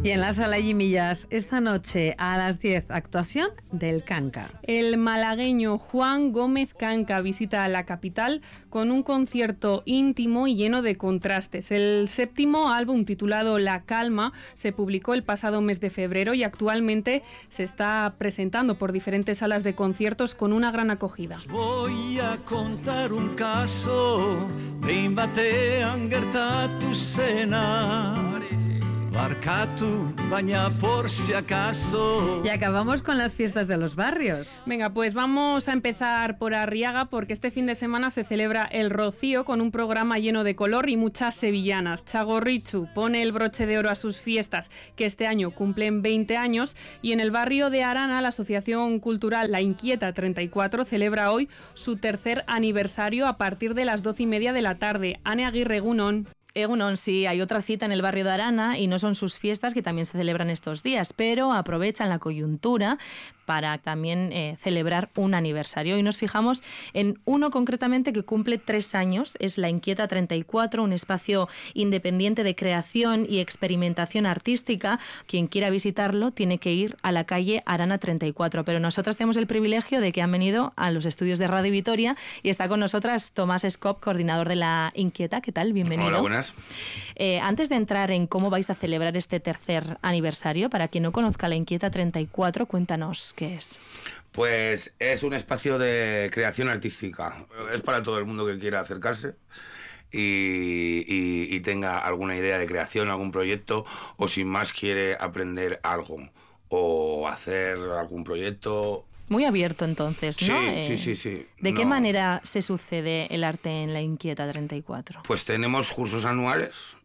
Y en la Sala Jimillas, esta noche a las 10, actuación del Canca. El malagueño Juan Gómez Canca visita la capital con un concierto íntimo y lleno de contrastes. El séptimo álbum, titulado La Calma, se publicó el pasado mes de febrero y actualmente se está presentando por diferentes salas de conciertos con una gran acogida. Os voy a contar un caso, behin batean gertatu zena. Barkatu, baina por si acaso. Y acabamos con las fiestas de los barrios. Venga, pues vamos a empezar por Arriaga, porque este fin de semana se celebra el Rocío con un programa lleno de color y muchas sevillanas. Txagorritxu pone el broche de oro a sus fiestas, que este año cumplen 20 años, y en el barrio de Arana la Asociación Cultural La Inquieta 34 celebra hoy su tercer aniversario a partir de las 12:30 de la tarde. Ane Aguirre, Egunon. Egunon, sí, hay otra cita en el barrio de Arana y no son sus fiestas, que también se celebran estos días, pero aprovechan la coyuntura para también celebrar un aniversario. Y nos fijamos en uno concretamente que cumple 3 años, es La Inquieta 34, un espacio independiente de creación y experimentación artística. Quien quiera visitarlo tiene que ir a la calle Arana 34, pero nosotras tenemos el privilegio de que han venido a los estudios de Radio Vitoria y está con nosotras Tomás Escop, coordinador de La Inquieta. ¿Qué tal? Bienvenido. Hola, buenas. Antes de entrar en cómo vais a celebrar este tercer aniversario, para quien no conozca La Inquieta 34, cuéntanos qué es. Pues es un espacio de creación artística. Es para todo el mundo que quiera acercarse y tenga alguna idea de creación, algún proyecto, o sin más quiere aprender algo o hacer algún proyecto. Muy abierto entonces, ¿no? Sí. ¿De qué manera se sucede el arte en La Inquieta 34? Pues tenemos cursos anuales.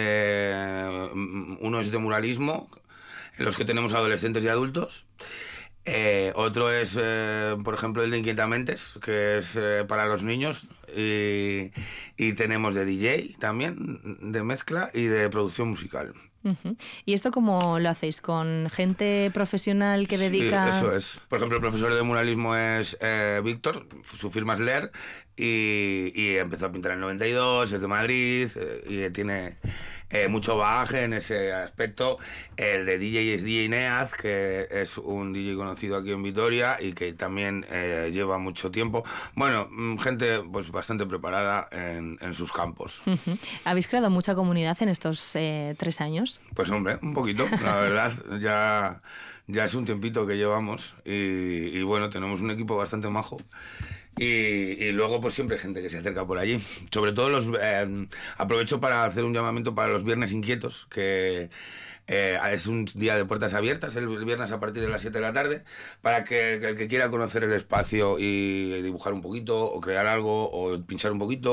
Uno es de muralismo, en los que tenemos adolescentes y adultos. Otro es, por ejemplo, el de Inquietamente, que es para los niños. Y tenemos de DJ también, de mezcla y de producción musical. Uh-huh. ¿Y esto cómo lo hacéis? ¿Con gente profesional que dedica...? Sí, eso es. Por ejemplo, el profesor de muralismo es Víctor, su firma es Leer, y empezó a pintar en el 92, es de Madrid, y tiene mucho bagaje en ese aspecto. El de DJ es DJ Neaz, que es un DJ conocido aquí en Vitoria y que también lleva mucho tiempo. Bueno, gente pues bastante preparada en sus campos. Uh-huh. ¿Habéis creado mucha comunidad en estos 3 años? Pues hombre, un poquito, la verdad. Ya es un tiempito que llevamos y bueno, tenemos un equipo bastante majo. Y luego pues siempre hay gente que se acerca por allí. Sobre todo aprovecho para hacer un llamamiento para los Viernes Inquietos, que es un día de puertas abiertas, el viernes a partir de las 7 de la tarde, para que el que quiera conocer el espacio y dibujar un poquito, o crear algo, o pinchar un poquito,